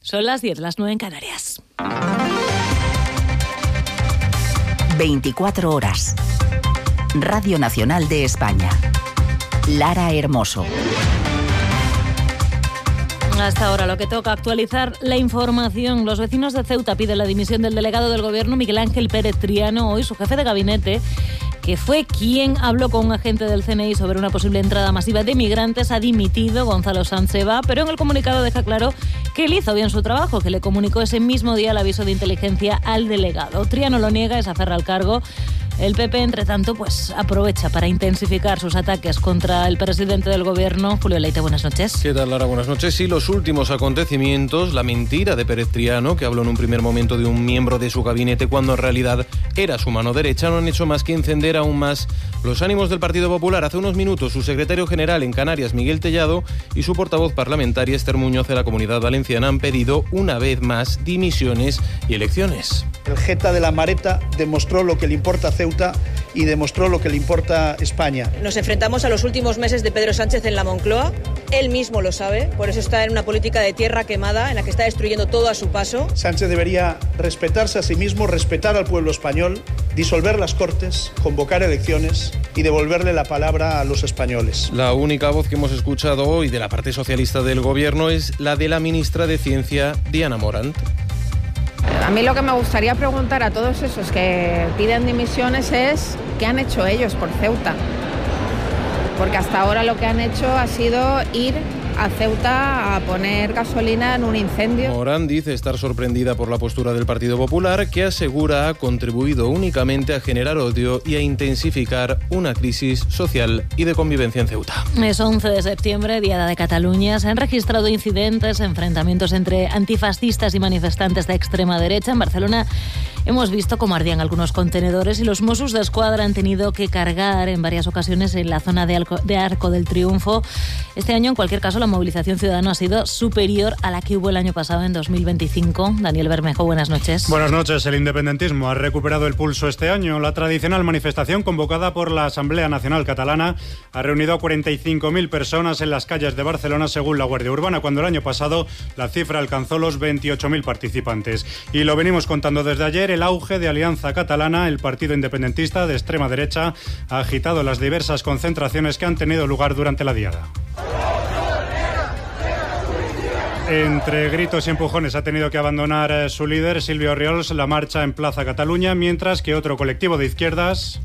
Son las 10, las 9 en Canarias. 24 horas. Radio Nacional de España. Lara Hermoso. Hasta ahora lo que toca, actualizar la información. Los vecinos de Ceuta piden la dimisión del delegado del Gobierno, Miguel Ángel Pérez Triano. Hoy su jefe de gabinete, que fue quien habló con un agente del CNI sobre una posible entrada masiva de migrantes, ha dimitido. Gonzalo Sanz se va, pero en el comunicado deja claro que él hizo bien su trabajo, que le comunicó ese mismo día el aviso de inteligencia al delegado. Triano lo niega y se aferra al cargo. El PP, entre tanto, pues aprovecha para intensificar sus ataques contra el presidente del Gobierno. Julio Leite, buenas noches. ¿Qué tal, Lara? Buenas noches. Sí, los últimos acontecimientos, la mentira de Pérez Triano, que habló en un primer momento de un miembro de su gabinete cuando en realidad era su mano derecha, no han hecho más que encender aún más los ánimos del Partido Popular. Hace unos minutos, su secretario general en Canarias, Miguel Tellado, y su portavoz parlamentaria, Esther Muñoz, de la Comunidad Valenciana, han pedido una vez más dimisiones y elecciones. El jeta de la Mareta demostró lo que le importa a Ceuta y demostró lo que le importa a España. Nos enfrentamos a los últimos meses de Pedro Sánchez en la Moncloa. Él mismo lo sabe, por eso está en una política de tierra quemada en la que está destruyendo todo a su paso. Sánchez debería respetarse a sí mismo, respetar al pueblo español, disolver las Cortes, convocar elecciones y devolverle la palabra a los españoles. La única voz que hemos escuchado hoy de la parte socialista del Gobierno es la de la ministra de Ciencia, Diana Morant. A mí lo que me gustaría preguntar a todos esos que piden dimisiones es ¿qué han hecho ellos por Ceuta? Porque hasta ahora lo que han hecho ha sido ir a Ceuta a poner gasolina en un incendio. Morán dice estar sorprendida por la postura del Partido Popular, que asegura ha contribuido únicamente a generar odio y a intensificar una crisis social y de convivencia en Ceuta. Es 11 de septiembre, Diada de Cataluña. Se han registrado incidentes, enfrentamientos entre antifascistas y manifestantes de extrema derecha. En Barcelona hemos visto cómo ardían algunos contenedores y los Mossos d'Esquadra han tenido que cargar en varias ocasiones en la zona de Arco del Triunfo. Este año, en cualquier caso, la movilización ciudadana ha sido superior a la que hubo el año pasado, en 2025. Daniel Bermejo, buenas noches. Buenas noches. El independentismo ha recuperado el pulso este año. La tradicional manifestación convocada por la Asamblea Nacional Catalana ha reunido a 45.000 personas en las calles de Barcelona, según la Guardia Urbana, cuando el año pasado la cifra alcanzó los 28.000 participantes. Y lo venimos contando desde ayer, el auge de Alianza Catalana, el partido independentista de extrema derecha, ha agitado las diversas concentraciones que han tenido lugar durante la diada. Entre gritos y empujones ha tenido que abandonar su líder, Silvio Orriols, la marcha en Plaza Cataluña, mientras que otro colectivo de izquierdas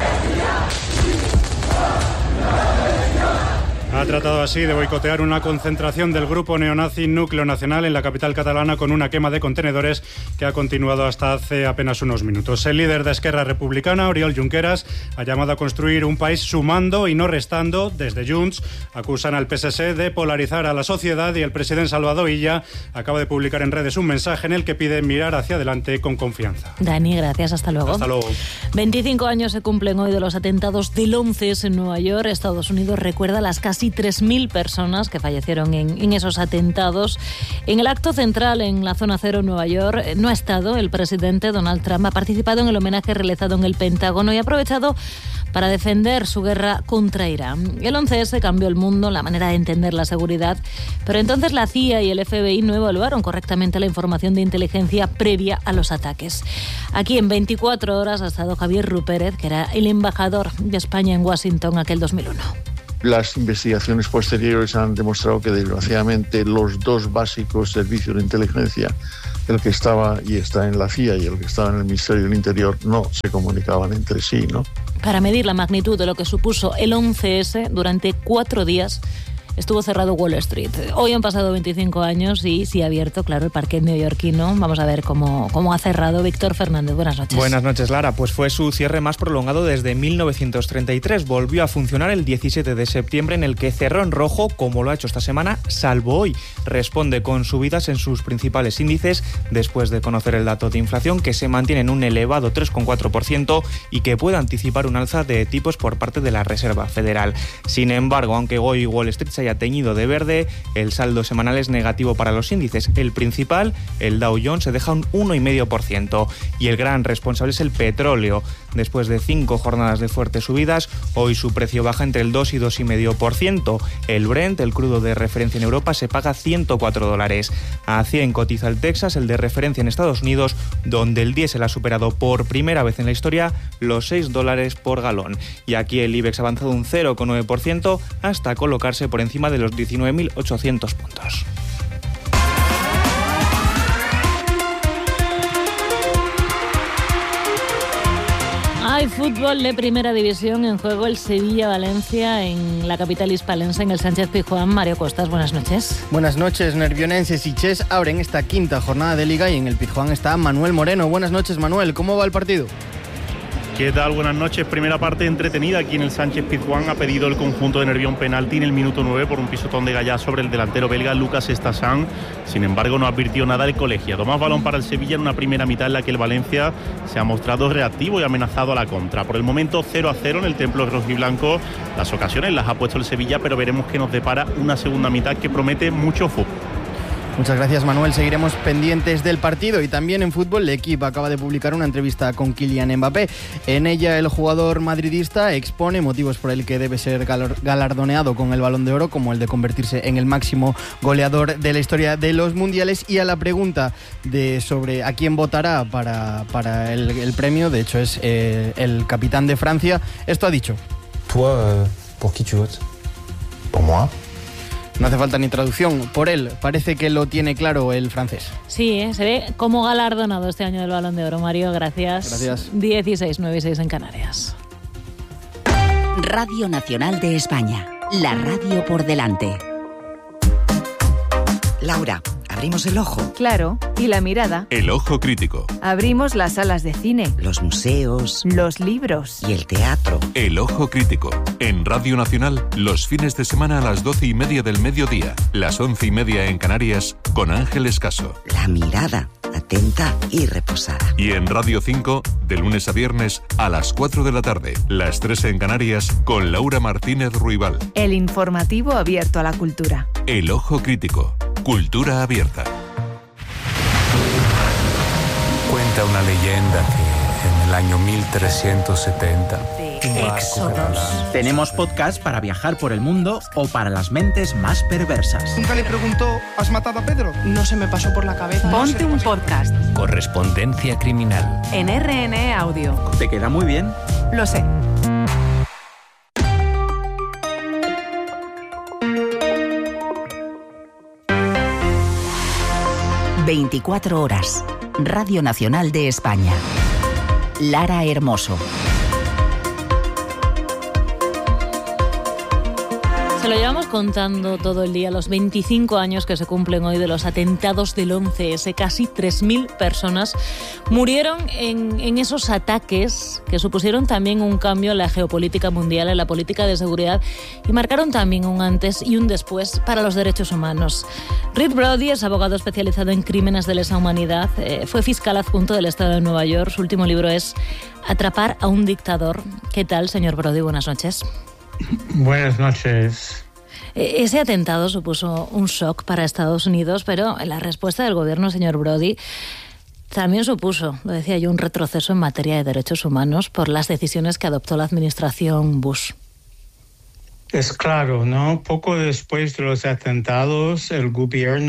ha tratado así de boicotear una concentración del grupo neonazi Núcleo Nacional en la capital catalana con una quema de contenedores que ha continuado hasta hace apenas unos minutos. El líder de Esquerra Republicana, Oriol Junqueras, ha llamado a construir un país sumando y no restando. Desde Junts acusan al PSC de polarizar a la sociedad y el presidente Salvador Illa acaba de publicar en redes un mensaje en el que pide mirar hacia adelante con confianza. Dani, gracias. Hasta luego. Hasta luego. 25 años se cumplen hoy de los atentados del 11S en Nueva York. Estados Unidos recuerda las casi 3.000 personas que fallecieron en esos atentados. En el acto central en la zona cero en Nueva York no ha estado el presidente Donald Trump. Ha participado en el homenaje realizado en el Pentágono y ha aprovechado para defender su guerra contra Irán. El 11S cambió el mundo, la manera de entender la seguridad, pero entonces la CIA y el FBI no evaluaron correctamente la información de inteligencia previa a los ataques. Aquí en 24 horas ha estado Javier Rupérez, que era el embajador de España en Washington aquel 2001. Las investigaciones posteriores han demostrado que desgraciadamente los dos básicos servicios de inteligencia, el que estaba y está en la CIA y el que estaba en el Ministerio del Interior, no se comunicaban entre sí, ¿no? Para medir la magnitud de lo que supuso el 11S, durante 4 días estuvo cerrado Wall Street. Hoy han pasado 25 años y sí ha abierto, claro, el parquet neoyorquino. Vamos a ver cómo ha cerrado. Víctor Fernández, buenas noches. Buenas noches, Lara. Pues fue su cierre más prolongado desde 1933. Volvió a funcionar el 17 de septiembre, en el que cerró en rojo, como lo ha hecho esta semana, salvo hoy. Responde con subidas en sus principales índices después de conocer el dato de inflación, que se mantiene en un elevado 3,4% y que puede anticipar un alza de tipos por parte de la Reserva Federal. Sin embargo, aunque hoy Wall Street se haya teñido de verde, el saldo semanal es negativo para los índices. El principal, el Dow Jones, se deja un 1,5% y el gran responsable es el petróleo. después de 5 jornadas de fuertes subidas. Hoy su precio baja entre el 2 y 2,5%. El Brent, el crudo de referencia en Europa, se paga $104. A 100 cotiza el Texas, el de referencia en Estados Unidos, donde el diésel ha superado por primera vez en la historia los $6 por galón. Y aquí el IBEX ha avanzado un 0,9% hasta colocarse por encima de los 19.800 puntos. Hay fútbol de primera división en juego, el Sevilla-Valencia en la capital hispalense, en el Sánchez-Pizjuán. Mario Costas, buenas noches. Buenas noches. Nervionenses y Ches abren esta quinta jornada de Liga y en el Pizjuán está Manuel Moreno. Buenas noches, Manuel. ¿Cómo va el partido? ¿Qué tal? Buenas noches. Primera parte entretenida aquí en el Sánchez-Pizjuán. Ha pedido el conjunto de Nervión penalti en el minuto 9 por un pisotón de Gallá sobre el delantero belga Lucas Estassán. Sin embargo, no advirtió nada el colegiado. Más balón para el Sevilla en una primera mitad en la que el Valencia se ha mostrado reactivo y amenazado a la contra. Por el momento 0-0 en el templo rojiblanco. Las ocasiones las ha puesto el Sevilla, pero veremos que nos depara una segunda mitad que promete mucho fútbol. Muchas gracias, Manuel. Seguiremos pendientes del partido. Y también en fútbol, el equipo acaba de publicar una entrevista con Kylian Mbappé. En ella, el jugador madridista expone motivos por el que debe ser galardoneado con el Balón de Oro, como el de convertirse en el máximo goleador de la historia de los mundiales. Y a la pregunta sobre a quién votará para el premio, de hecho es el capitán de Francia, esto ha dicho. ¿Toi, por qui tu votes? Por moi. No hace falta ni traducción. Por él, parece que lo tiene claro el francés. Sí, se ve como galardonado este año del Balón de Oro. Mario, gracias. Gracias. 16, 9 y 6 en Canarias. Radio Nacional de España. La radio por delante. Laura, ¿abrimos el ojo? Claro, y la mirada. El ojo crítico. Abrimos las salas de cine. Los museos. Los libros. Y el teatro. El ojo crítico. En Radio Nacional, los fines de semana a las 12:30 del mediodía, las 11:30 en Canarias, con Ángeles Caso. La mirada, atenta y reposada. Y en Radio 5, de lunes a viernes, a las 4 de la tarde, las 3 en Canarias, con Laura Martínez Ruibal. El informativo abierto a la cultura. El ojo crítico. Cultura abierta. Cuenta una leyenda que en el año 1370... Éxodos. Tenemos podcast para viajar por el mundo o para las mentes más perversas. Nunca le preguntó, ¿has matado a Pedro? No se me pasó por la cabeza. Ponte un podcast. Correspondencia criminal. En RN Audio. ¿Te queda muy bien? Lo sé. ...24 horas... Radio Nacional de España. Lara Hermoso. Se lo llevamos contando todo el día, los 25 años que se cumplen hoy de los atentados del 11S. Casi 3.000 personas murieron en esos ataques que supusieron también un cambio en la geopolítica mundial, en la política de seguridad, y marcaron también un antes y un después para los derechos humanos. Reed Brody es abogado especializado en crímenes de lesa humanidad, fue fiscal adjunto del Estado de Nueva York. Su último libro es Atrapar a un dictador. ¿Qué tal, señor Brody? Buenas noches. Buenas noches. Ese atentado supuso un shock para Estados Unidos, pero la respuesta del gobierno, señor Brody, también supuso, lo decía yo, un retroceso en materia de derechos humanos por las decisiones que adoptó la administración Bush. Es claro, ¿no? Poco después de los atentados, el gobierno